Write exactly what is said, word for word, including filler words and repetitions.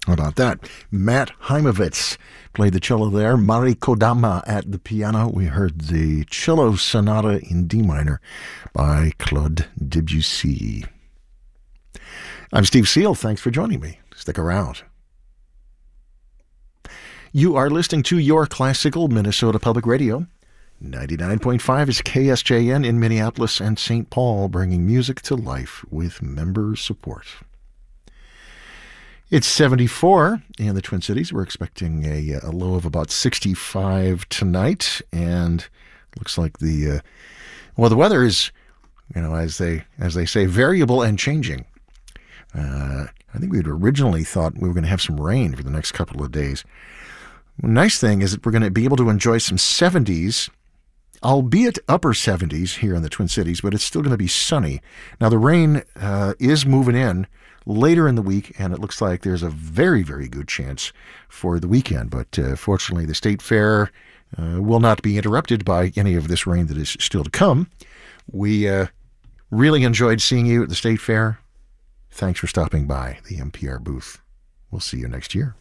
How about that? Matt Heimovitz played the cello there. Mari Kodama at the piano. We heard the cello sonata in D minor by Claude Debussy. I'm Steve Seal. Thanks for joining me. Stick around. You are listening to your classical Minnesota Public Radio. ninety-nine point five is K S J N in Minneapolis and Saint Paul, bringing music to life with member support. It's seventy-four in the Twin Cities. We're expecting a, a low of about sixty-five tonight, and looks like the uh, well, the weather is, you know, as they as they say, variable and changing. Uh, I think we had originally thought we were going to have some rain for the next couple of days. The nice thing is that we're going to be able to enjoy some seventies, albeit upper seventies here in the Twin Cities, but it's still going to be sunny. Now, the rain uh, is moving in later in the week, and it looks like there's a very, very good chance for the weekend. But uh, fortunately, the State Fair uh, will not be interrupted by any of this rain that is still to come. We uh, really enjoyed seeing you at the State Fair. Thanks for stopping by the N P R booth. We'll see you next year.